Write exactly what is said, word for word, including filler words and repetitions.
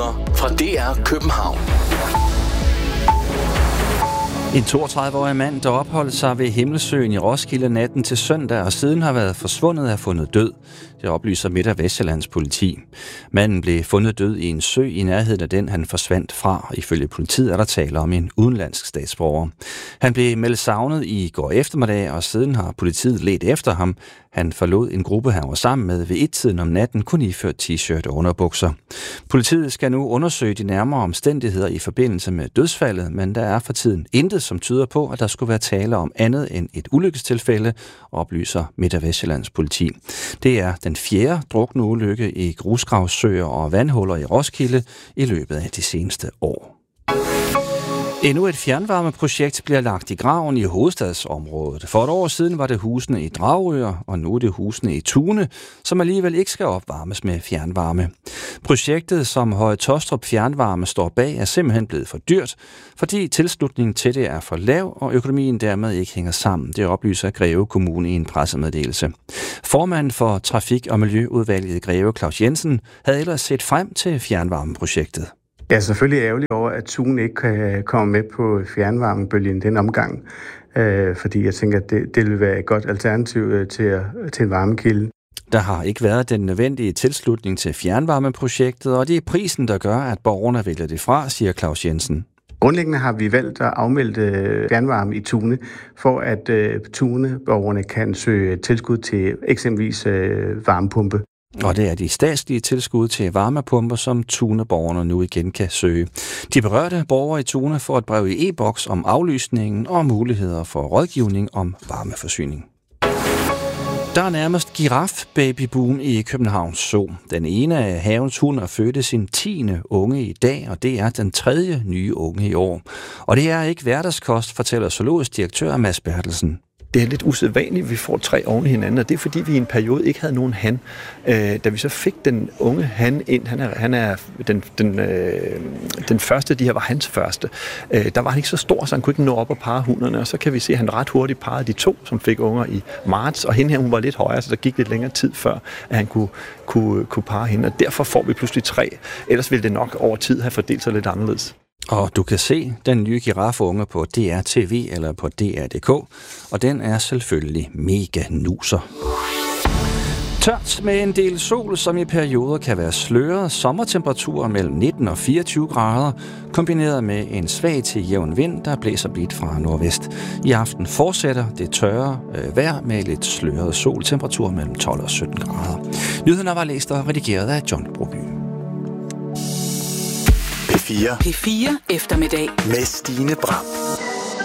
Nyheder fra D R København. En toogtredive-årig mand, der opholdt sig ved Himmelsøen i Roskilde natten til søndag og siden har været forsvundet, er fundet død. Det oplyser Midt- og Vestsjællands politi. Manden blev fundet død i en sø i nærheden af den, han forsvandt fra. Ifølge politiet er der tale om en udenlandsk statsborger. Han blev meldt savnet i går eftermiddag, og siden har politiet ledt efter ham. Han forlod en gruppe, han var sammen med ved et-tiden om natten, kun iført t-shirt og underbukser. Politiet skal nu undersøge de nærmere omstændigheder i forbindelse med dødsfaldet, men der er for tiden intet, som tyder på, at der skulle være tale om andet end et ulykkestilfælde, oplyser Midt- og Vestsjællands politi. Det er den fjerde drukne ulykke i grusgravsøer og vandhuller i Roskilde i løbet af de seneste år. Endnu et fjernvarmeprojekt bliver lagt i graven i hovedstadsområdet. For et år siden var det husene i Dragør, og nu er det husene i Tune, som alligevel ikke skal opvarmes med fjernvarme. Projektet, som Høje Taastrup Fjernvarme står bag, er simpelthen blevet for dyrt, fordi tilslutningen til det er for lav, og økonomien dermed ikke hænger sammen. Det oplyser Greve Kommune i en pressemeddelelse. Formanden for Trafik- og Miljøudvalget i Greve, Claus Jensen, havde ellers set frem til fjernvarmeprojektet. Jeg er selvfølgelig ærgerlig over, at Tune ikke kan komme med på fjernvarmebølgen den omgang, øh, fordi jeg tænker, at det, det vil være et godt alternativ til, at, til en varmekilde. Der har ikke været den nødvendige tilslutning til fjernvarmeprojektet, og det er prisen, der gør, at borgerne vælger det fra, siger Claus Jensen. Grundlæggende har vi valgt at afmelde fjernvarme i Tune, for at uh, Tune-borgerne kan søge tilskud til eksempelvis uh, varmepumpe. Og det er de statslige tilskud til varmepumper, som Tune-borgerne nu igen kan søge. De berørte borgere i Tune får et brev i e-boks om aflysningen og muligheder for rådgivning om varmeforsyning. Der er nærmest giraf-babyboom i Københavns Zoo. Den ene af havens hunder fødte sin tiende unge i dag, og det er den tredje nye unge i år. Og det er ikke hverdagskost, fortæller zoologisk direktør Mads Bertelsen. Det er lidt usædvanligt, at vi får tre oven i hinanden, og det er fordi, vi i en periode ikke havde nogen han. Øh, da vi så fik den unge han ind, han er, han er den, den, øh, den første, de her var hans første, øh, der var han ikke så stor, så han kunne ikke nå op og parre hunderne, og så kan vi se, at han ret hurtigt parrede de to, som fik unger i marts, og hende her, hun var lidt højere, så der gik lidt længere tid før, at han kunne, kunne, kunne parre hende, og derfor får vi pludselig tre. Ellers ville det nok over tid have fordelt sig lidt anderledes. Og du kan se den nye girafunge på D R T V eller på D R punktum D K, og den er selvfølgelig mega nuser. Tørt med en del sol, som i perioder kan være sløret, sommertemperaturer mellem nitten og fireogtyve grader, kombineret med en svag til jævn vind, der blæser blidt fra nordvest. I aften fortsætter det tørre øh, vejr med lidt sløret sol, temperatur mellem tolv og sytten grader. Nyhederne var læst og redigeret af John Broby. P fire. P fire eftermiddag Med Stine Bram.